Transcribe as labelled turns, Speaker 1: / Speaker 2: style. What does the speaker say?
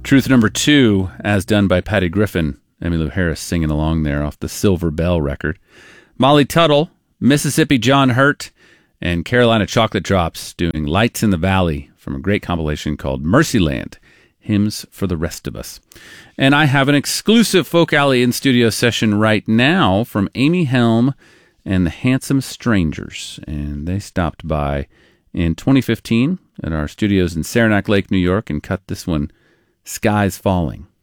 Speaker 1: Truth number 2, as done by Patty Griffin. Emmylou Harris singing along there off the Silver Bell record. Molly Tuttle, Mississippi John Hurt, and Carolina Chocolate Drops doing Lights in the Valley from a great compilation called Mercyland, Hymns for the Rest of Us. And I have an exclusive Folk Alley in-studio session right now from Amy Helm and the Handsome Strangers. And they stopped by in 2015 at our studios in Saranac Lake, New York, and cut this one, Skies Falling.